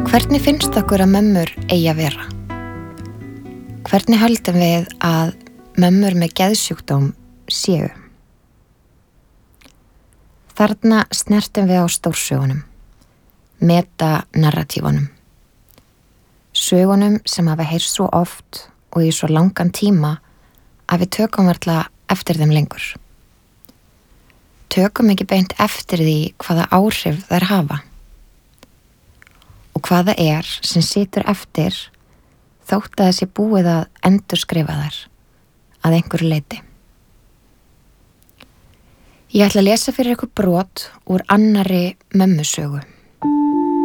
Hvernig finnst okkur að mömmur eigi að vera? Hvernig höldum við að mömmur með geðsjúkdóm séu? Þarna snertum við á stórsögunum, metanarratífunum. Sögunum sem hafa heyrst svo oft og í svo langan tíma að við tökum varla eftir þeim lengur. Tökum ekki beint eftir því hvaða áhrif þær hafa. Og hvaða sem situr eftir þótt að þessi búið að endurskrifa þær að einhverju leyti. Ég ætla að lesa fyrir ykkur brot úr annarri mömmusögu.